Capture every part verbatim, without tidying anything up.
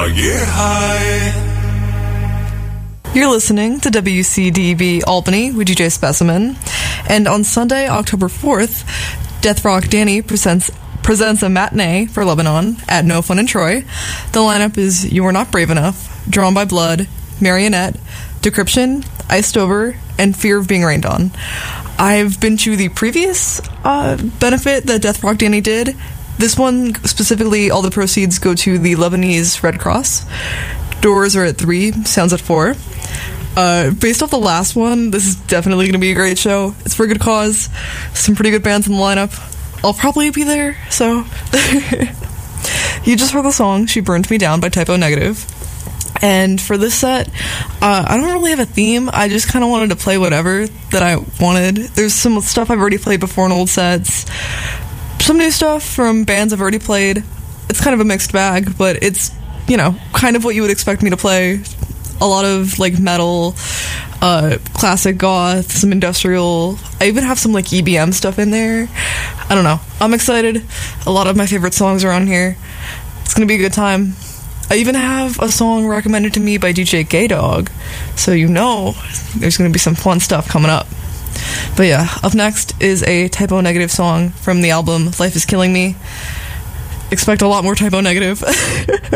I get high. You're listening to W C D B Albany with D J Specimen. And on Sunday, October fourth, Death Rock Danny presents presents a matinee for Lebanon at No Fun in Troy. The lineup is You Are Not Brave Enough, Drawn by Blood, Marionette, Decryption, Iced Over, and Fear of Being Rained On. I've been to the previous uh, benefit that Death Rock Danny did. This one, specifically, all the proceeds go to the Lebanese Red Cross. Doors are at three, sounds at four. Uh, based off the last one, this is definitely going to be a great show. It's for a good cause. Some pretty good bands in the lineup. I'll probably be there, so... You just heard the song, She Burned Me Down by Typo Negative. And for this set, uh, I don't really have a theme. I just kind of wanted to play whatever that I wanted. There's some stuff I've already played before in old sets. Some new stuff from bands I've already played. It's kind of a mixed bag, but it's, you know, kind of what you would expect me to play. A lot of, like, metal, uh, classic goth, some industrial. I even have some, like, E B M stuff in there. I don't know. I'm excited. A lot of my favorite songs are on here. It's gonna be a good time. I even have a song recommended to me by D J Gay Dog, so you know there's gonna be some fun stuff coming up. But yeah, up next is a Typo Negative song from the album Life Is Killing Me. Expect a lot more Typo Negative.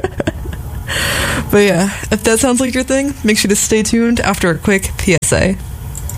But yeah, if that sounds like your thing, make sure to stay tuned after a quick P S A.